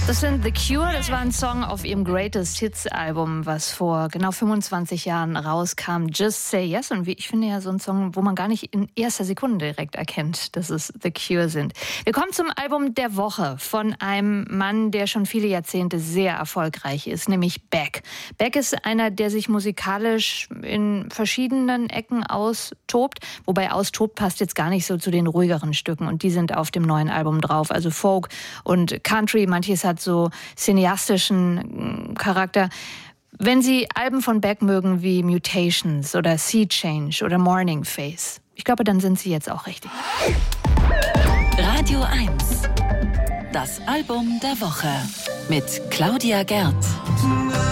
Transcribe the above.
Das sind The Cure, das war ein Song auf ihrem Greatest Hits Album, was vor genau 25 Jahren rauskam, Just Say Yes. Und ich finde ja so ein Song, wo man gar nicht in erster Sekunde direkt erkennt, dass es The Cure sind. Wir kommen zum Album der Woche von einem Mann, der schon viele Jahrzehnte sehr erfolgreich ist, nämlich Beck. Beck ist einer, der sich musikalisch in verschiedenen Ecken austobt, wobei austobt passt jetzt gar nicht so zu den ruhigeren Stücken und die sind auf dem neuen Album drauf, also Folk und Country, manches hat so cineastischen Charakter. Wenn Sie Alben von Beck mögen wie Mutations oder Sea Change oder Morning Face, ich glaube, dann sind Sie jetzt auch richtig. Radio 1, das Album der Woche mit Claudia Gerth.